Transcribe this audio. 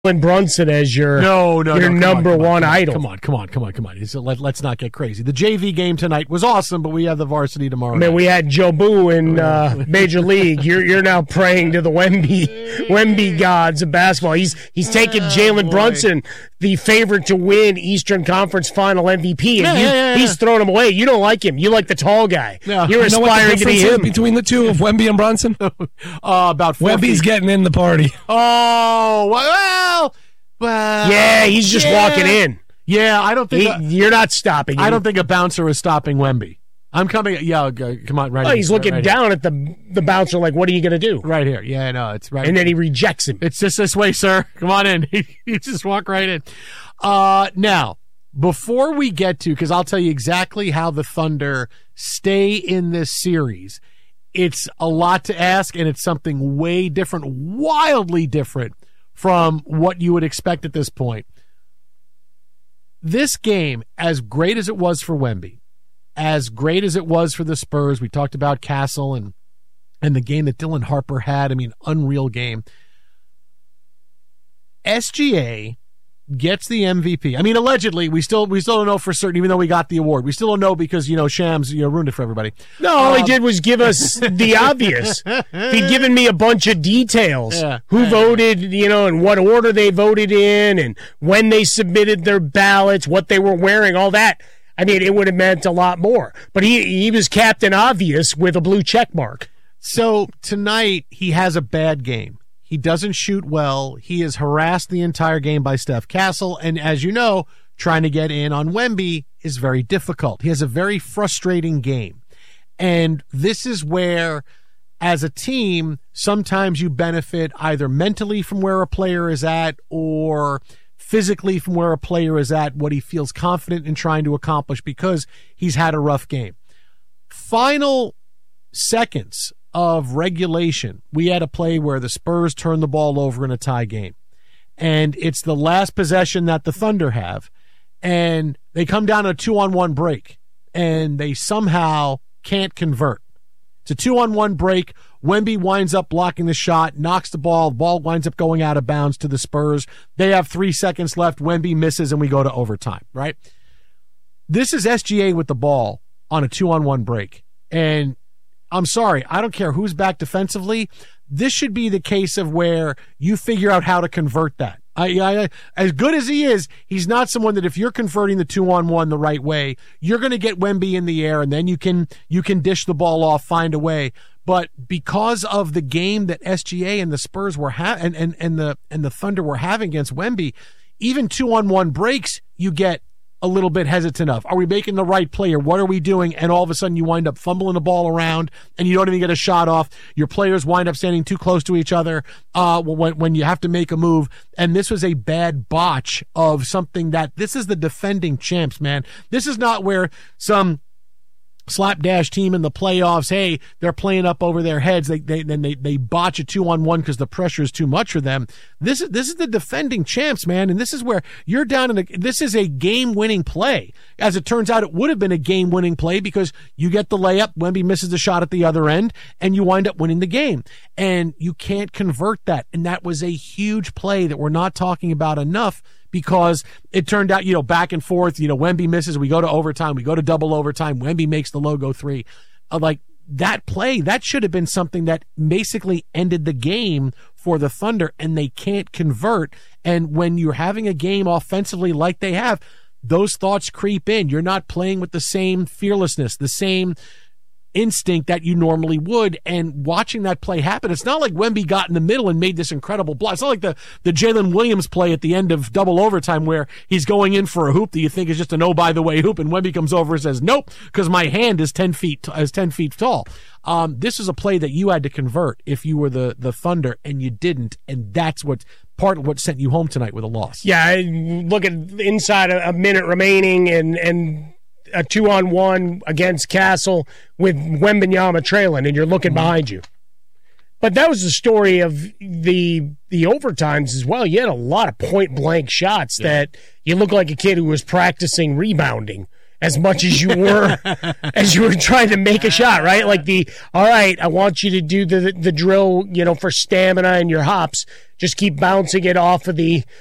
Brunson as your number one idol. Come on. Let's not get crazy. The JV game tonight was awesome, but we have the varsity tomorrow. Man, we had Joe Boo in Major League. You're now praying to the Wemby gods of basketball. He's taken Jalen Brunson, the favorite to win Eastern Conference Final MVP, and he's thrown him away. You don't like him. You like the tall guy. Yeah. You're aspiring to be him. Between the two of Wemby and Brunson? About 4 Wemby's feet. getting in the party. Oh, well. Yeah, he's just walking in. Yeah, I don't think you're not stopping him. I don't think a bouncer is stopping Wemby. I'm coming. Yeah, come on, right. Oh, he's looking down at the bouncer like, what are you going to do? Right here. Yeah, no, it's right. And then he rejects him. It's just this way, sir. Come on in. You just walk right in. Now, before we get to, because I'll tell you exactly how the Thunder stay in this series, it's a lot to ask, and it's something way different, wildly different from what you would expect at this point. This game, as great as it was for Wemby, as great as it was for the Spurs, we talked about Castle and the game that Dylan Harper had. I mean, unreal game. SGA gets the MVP. I mean, allegedly, we still don't know for certain, even though we got the award. We still don't know because, Shams, ruined it for everybody. No, all he did was give us the obvious. He'd given me a bunch of details. Who voted, in what order they voted in, and when they submitted their ballots, what they were wearing, all that. I mean, it would have meant a lot more. But he was Captain Obvious with a blue check mark. So tonight, he has a bad game. He doesn't shoot well. He is harassed the entire game by Steph Castle. And as you know, trying to get in on Wemby is very difficult. He has a very frustrating game. And this is where, as a team, sometimes you benefit either mentally from where a player is at or physically from where a player is at, what he feels confident in trying to accomplish because he's had a rough game. Final seconds of regulation, we had a play where the Spurs turned the ball over in a tie game. And it's the last possession that the Thunder have. And they come down a 2-on-1 break. And they somehow can't convert. It's a 2-on-1 break. Wemby winds up blocking the shot, knocks the ball winds up going out of bounds to the Spurs. They have 3 seconds left. Wemby misses, and we go to overtime, right? This is SGA with the ball on a 2-on-1 break. And I'm sorry, I don't care who's back defensively. This should be the case of where you figure out how to convert that. As good as he is, he's not someone that if you're converting the 2-on-1 the right way, you're going to get Wemby in the air and then you can dish the ball off, find a way. But because of the game that SGA and the Spurs were and the Thunder were having against Wemby, even 2-on-1 breaks, you get a little bit hesitant of. Are we making the right play or what are we doing? And all of a sudden you wind up fumbling the ball around and you don't even get a shot off. Your players wind up standing too close to each other when you have to make a move. And this was a bad botch of something that this is the defending champs, man. This is not where some slapdash team in the playoffs, hey, they're playing up over their heads. They botch a 2-on-1 because the pressure is too much for them. This is the defending champs, man, and this is where you're down this is a game-winning play. As it turns out, it would have been a game-winning play because you get the layup, Wemby misses the shot at the other end, and you wind up winning the game. And you can't convert that. And that was a huge play that we're not talking about enough. Because it turned out, back and forth, Wemby misses, we go to overtime, we go to double overtime, Wemby makes the logo 3. Like that play, that should have been something that basically ended the game for the Thunder, and they can't convert. And when you're having a game offensively like they have, those thoughts creep in. You're not playing with the same fearlessness, the same instinct that you normally would, and watching that play happen, it's not like Wemby got in the middle and made this incredible block. It's not like the Jalen Williams play at the end of double overtime where he's going in for a hoop that you think is just an by-the-way hoop, and Wemby comes over and says, nope, because my hand is 10 feet tall. This is a play that you had to convert if you were the Thunder, and you didn't, and that's part of what sent you home tonight with a loss. Yeah, I look at inside a minute remaining, and a 2-on-1 against Castle with Wembanyama trailing, and you're looking behind you. But that was the story of the overtimes as well. You had a lot of point-blank shots that you look like a kid who was practicing rebounding. as much as you were trying to make a shot, right? Like all right, I want you to do the drill, for stamina and your hops. Just keep bouncing it off of the